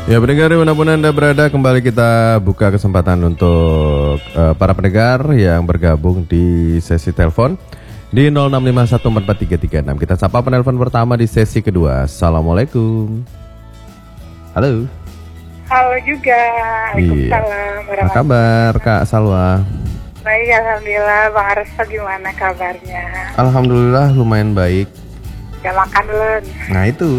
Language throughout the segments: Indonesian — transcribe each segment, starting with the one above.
Ya pendengar dimanapun Anda berada, kembali kita buka kesempatan untuk para pendengar yang bergabung di sesi telepon di 0651443336. Kita sapa penelpon pertama di sesi kedua. Assalamualaikum. Halo. Halo juga. Waalaikumsalam. Apa kabar Kak Salwa? Baik, alhamdulillah. Bang Arso gimana kabarnya? Alhamdulillah lumayan baik. Ya makan belum? Nah itu.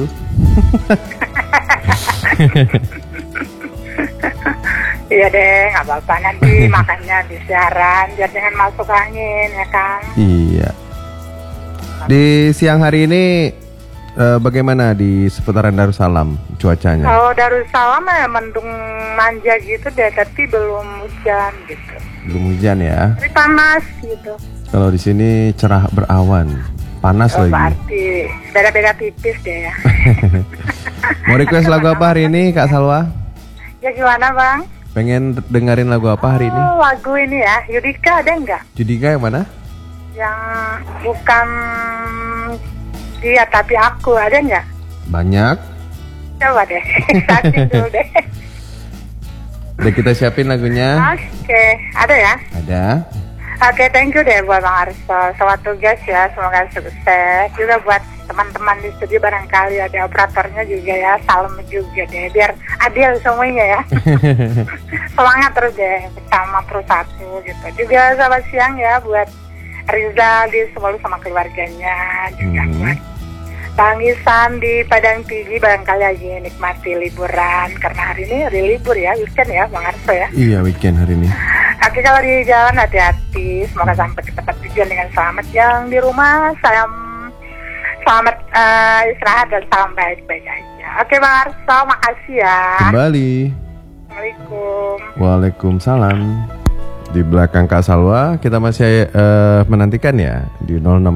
Iya deh, nggak apa-apa nanti makannya di siaran, biar jangan masuk angin ya kan. Iya. Di siang hari ini bagaimana di seputaran Darussalam cuacanya? Kalau Darussalam ya mendung manja gitu deh, tapi belum hujan gitu. Belum hujan ya? Tapi panas gitu. Kalau di sini cerah berawan, panas lagi. Berarti beda-beda tipis deh ya. Mau request lagu apa hari ini Kak Salwa? Ya gimana Bang? Pengen dengerin lagu apa hari ini? Lagu ini ya, Yudika ada nggak? Judika yang mana? Yang bukan dia tapi aku, ada nggak? Banyak. Coba deh, searching dulu deh. Udah kita siapin lagunya. Oke, ada ya? Ada. Oke, thank you deh buat Bang Arso. Selamat tugas ya, semoga sukses. Juga buat teman-teman di studio barangkali ada operatornya juga ya, salam juga deh, biar adil semuanya ya. Semangat terus deh, bersama Persatu gitu. Juga selamat siang ya buat Rizal di Semalu sama keluarganya. Juga buat Bang Isan di Padang Tinggi barangkali lagi nikmati liburan. Karena hari ini hari libur ya, weekend ya Bang Arso ya. Iya, weekend hari ini. Oke, kalau di jalan hati-hati, semoga sampai ke tempat tujuan dengan selamat. Yang di rumah selamat istirahat dan salam baik-baik aja. Oke Bang Arso, makasih ya. Kembali. Assalamualaikum. Waalaikumsalam. Di belakang Kak Salwa kita masih menantikan ya di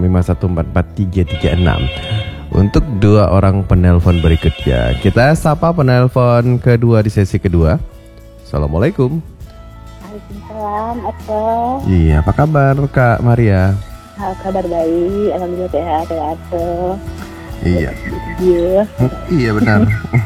0651443336 untuk dua orang penelpon berikutnya. Kita sapa penelpon kedua di sesi kedua. Assalamualaikum. Waalaikumsalam, Arso. Iya, apa kabar Kak Maria? Kabar baik, alhamdulillah sehat ya Arso. Iya. Iya. Iya benar.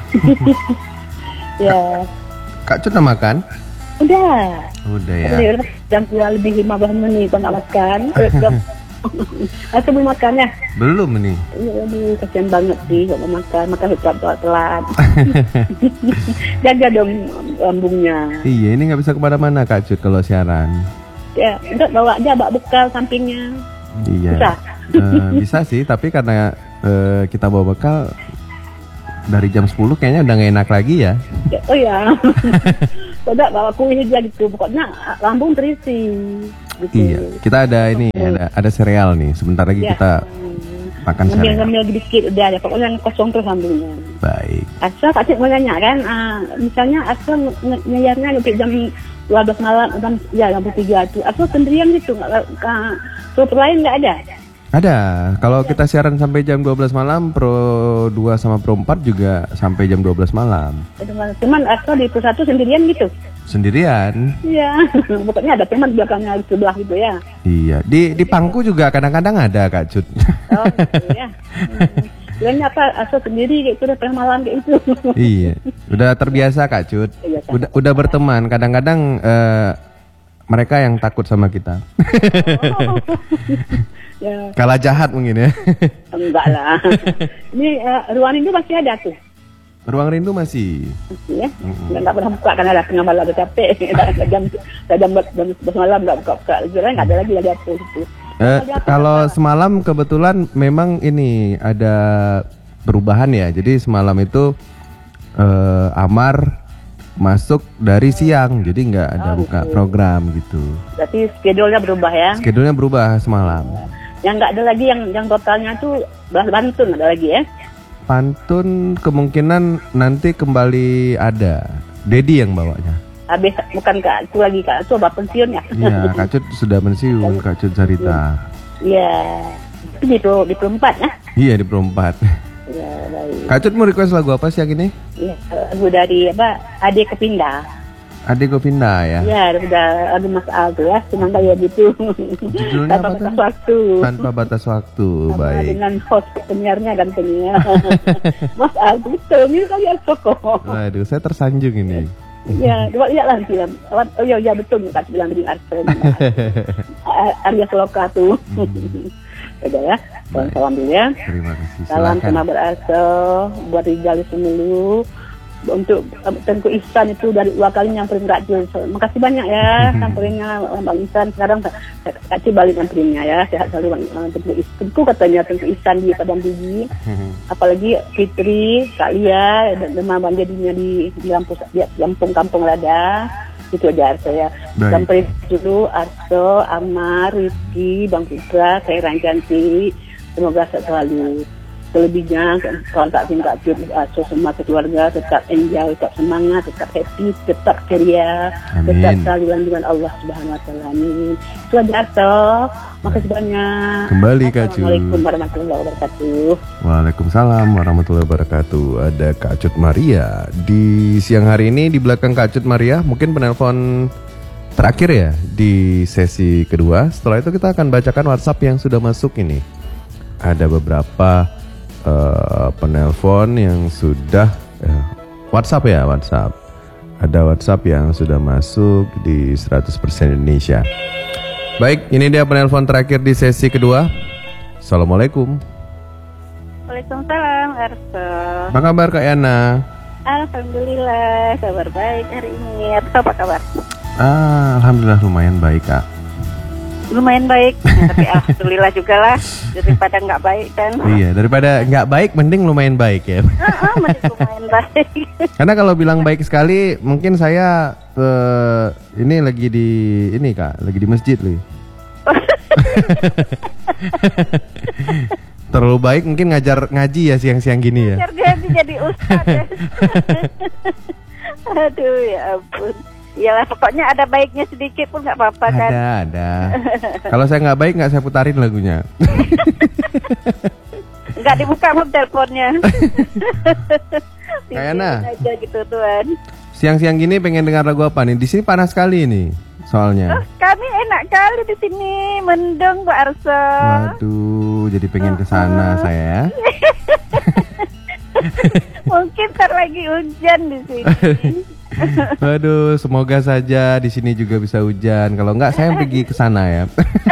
Ya. Kak Cut udah makan? Udah ya. Jam 2 lebih 15 menit kau nak makan. Aku belum makan ya? Belum nih. Aduh, kasihan banget sih kalau makan telat. Jaga dong lambungnya. Iya, ini nggak bisa kemana-mana Kak Cut kalau siaran. Ya, enggak bawa aja bawa bekal sampingnya. Iya. Bisa? Bisa sih, tapi karena kita bawa bekal dari jam 10 kayaknya udah nggak enak lagi ya. Oh ya. Udah bawa kuih aja gitu, pokoknya lambung terisi. Gitu. Iya, kita ada ini, ada sereal nih. Sebentar lagi Ya. kita makan sereal. Ngambil sedikit udah ya, pokoknya kosong terus lambungnya. Baik. Asal Kak Cik mau nanya kan, misalnya Asal ngeyarnya sampai jam 12 malam, jam 3 itu. Asal sendirian gitu, grup lain nggak ada? Ada. Kalau kita siaran sampai jam 12 malam, Pro 2 sama Pro 4 juga sampai jam 12 malam. Cuman Asal di Persatu sendirian gitu? Sendirian. Iya, pokoknya ada teman belakangnya di sebelah gitu ya. Iya, di pangku juga kadang-kadang ada Kak Cut. Oh gitu ya. Kayaknya apa Asal sendiri kayak itu udah pernah malam kayak itu. Iya, udah terbiasa Kak Cut. Iya, Udah berteman. Kadang-kadang mereka yang takut sama kita. Ya. Kalah jahat mungkin ya. Enggak lah. Ini ruang itu masih ada tuh. Ruang Rindu masih. Ya, nggak pernah buka karena ada tengah malam, udah capek. jam 11 malam nggak buka. Sebenarnya nggak ada lagi apa itu. Kalau semalam kebetulan memang ini ada perubahan ya. Jadi semalam itu Amar masuk dari siang, jadi nggak ada buka program gitu. Berarti schedule-nya berubah ya? Schedule-nya berubah semalam. Yang nggak ada lagi yang totalnya tuh Bantun ada lagi ya? Pantun kemungkinan nanti kembali ada. Dedi yang bawanya. Habis bukan Kak Cu lagi, Kak Cu bapak pensiun ya? Iya, Kak Cut sudah pensiun, Kak Cut Sarita. Iya. Itu di perempat ya? Iya, di perempat. Iya, baik. Kak Cut mau request lagu apa siang ini? Iya, lagu dari Ade Kepindah. Ade Govinda ya. Ya, udah ada Mas Al tuh ya, cuma kayak gitu. Judulnya apa Tanpa tuh? batas waktu. Tanpa batas waktu. Sama Baik. dengan host penyiarnya kan penyiar. Mas Al tuh mirip kali Arsoko. Waduh, saya tersanjung ini. Ya, coba lihat lah film. Oh iya betul Kak bilang di Arsen. Arya Sloka tuh. Udah ya. Salam dulu ya. Terima kasih. Salam Silakan. kena berasa buat Rijal Semulu. Untuk Tengku Ihsan itu dari 2 kali nyamperin Kak Cil. Makasih banyak ya samperinnya Bang Ihsan. Sekarang Kak Cil balik nyamperin ya. Sehat selalu Tengku Ihsan. Itu katanya Tengku Ihsan di Padang Biji. Apalagi Fitri, Kak Lia, dan Mama jadinya di kampung Lada. Itu aja Arso ya. Baik. Sampai dulu Arso, Amar, Rizky, Bang Putra, saya Rancanti. Semoga sehat selalu. Selebihnya kawan tak tinggal Arso semua keluarga tetap enjoy, tetap semangat, tetap happy, tetap ceria, Amin. tetap selalu dengan Allah Subhanahu Wa Taala. Amin. Itu aja Arso. Makasih banyak. Kembali, Kak Cut. Assalamualaikum warahmatullahi wabarakatuh. Waalaikumsalam warahmatullahi wabarakatuh. Ada Kak Cut Maria di siang hari ini. Di belakang Kak Cut Maria mungkin penelpon terakhir ya di sesi kedua. Setelah itu kita akan bacakan WhatsApp yang sudah masuk ini. Ada beberapa penelpon yang sudah WhatsApp ya, WhatsApp. Ada WhatsApp yang sudah masuk di 100% Indonesia. Baik, ini dia penelpon terakhir di sesi kedua. Assalamualaikum. Waalaikumsalam Arso. Apa kabar Kak Yana? Alhamdulillah kabar baik hari ini. Arso apa kabar? Alhamdulillah lumayan baik Kak. Lumayan baik, tapi alhamdulillah juga lah daripada nggak baik kan. Iya, daripada nggak baik mending lumayan baik ya. Mending lumayan baik. Karena kalau bilang baik sekali, mungkin saya ini lagi di Kak, lagi di masjid nih. Terlalu baik mungkin ngaji ya siang-siang gini ya. Biar dia jadi ustaz ya. Aduh ya ampun. Iyalah pokoknya ada baiknya sedikit pun nggak apa-apa kan. Ada. Kalau saya nggak baik nggak saya putarin lagunya. Nggak dibuka pun teleponnya. Kayaknya aja gitu Tuhan. siang-siang gini pengen dengar lagu apa nih? Di sini panas sekali nih soalnya. Kami enak kali di sini, mendung Pak Arso. Waduh, jadi pengen ke sana saya. Mungkin ntar lagi hujan di sini. Waduh, semoga saja di sini juga bisa hujan. Kalau enggak saya pergi ke sana ya.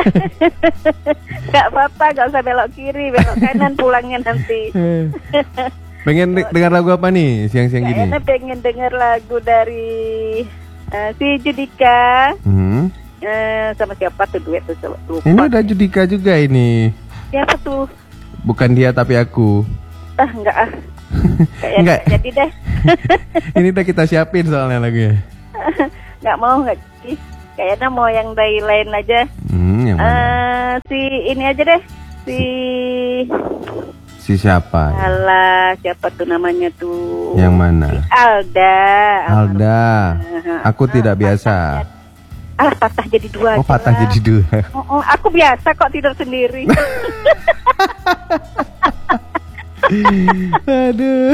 Gak apa-apa, gak usah belok kiri, belok kanan pulangnya nanti. Pengen dengar lagu apa nih siang-siang gini? Kayaknya pengen denger lagu dari si Judika. Sama siapa tuh duet tuh? Lupa. Ini udah Judika juga ini. Siapa tuh? Bukan dia tapi aku. Enggak ah. Kayaknya Enggak. jadi deh. Ini udah kita siapin soalnya lagunya. Nggak mau nggak sih? Kayaknya mau yang dari lain aja. Yang mana? Si ini aja deh. Si siapa? Alah, siapa tuh namanya tuh? Yang mana? Si Alda. Aku tidak biasa. Alah, patah jadi dua. Oh, patah aja. jadi dua. Aku biasa kok tidur sendiri. Aduh.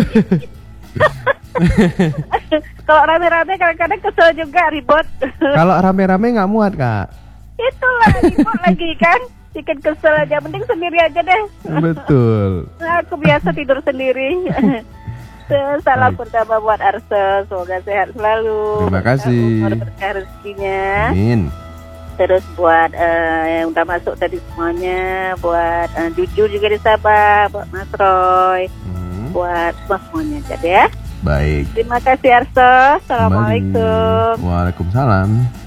Kalau rame-rame kadang-kadang kesel juga, ribut. Kalau rame-rame nggak muat Kak. Itulah ribut lagi kan. Bikin kesel aja, mending sendiri aja deh. Betul. Aku biasa tidur sendiri. Salam pertama buat Arso, semoga sehat selalu. Terima kasih. Umur berkah rezekinya. Amin. Terus buat yang udah masuk tadi semuanya, buat Jujur juga di Sabah, buat Mas Roy, buat semuanya jadi ya. Baik. Terima kasih Arso. Assalamualaikum. Kembali. Waalaikumsalam.